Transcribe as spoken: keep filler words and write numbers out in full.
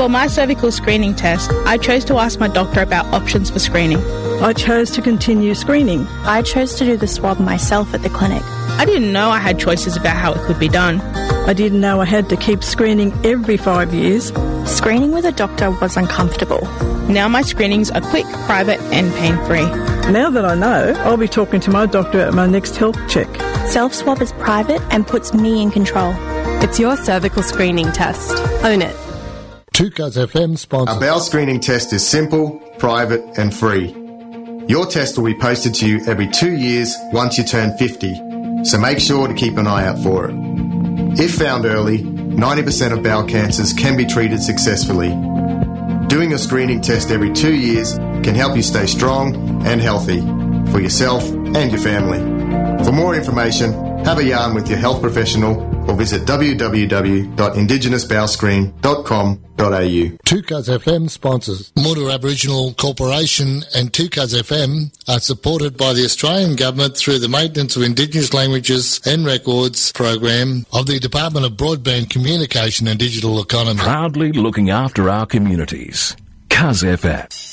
For my cervical screening test, I chose to ask my doctor about options for screening. I chose to continue screening. I chose to do the swab myself at the clinic. I didn't know I had choices about how it could be done. I didn't know I had to keep screening every five years. Screening with a doctor was uncomfortable. Now my screenings are quick, private and pain-free. Now that I know, I'll be talking to my doctor at my next health check. Self-swab is private and puts me in control. It's your cervical screening test. Own it. two Cuz F M sponsor. A bowel screening test is simple, private and free. Your test will be posted to you every two years once you turn fifty, so make sure to keep an eye out for it. If found early, ninety percent of bowel cancers can be treated successfully. Doing a screening test every two years can help you stay strong and healthy for yourself and your family. For more information, have a yarn with your health professional or visit w w w dot indigenous bowel screen dot com dot a u. two Cuz F M sponsors. Mordor Aboriginal Corporation and two Cuz F M are supported by the Australian Government through the Maintenance of Indigenous Languages and Records program of the Department of Broadband Communication and Digital Economy. Proudly looking after our communities. Cuz F M.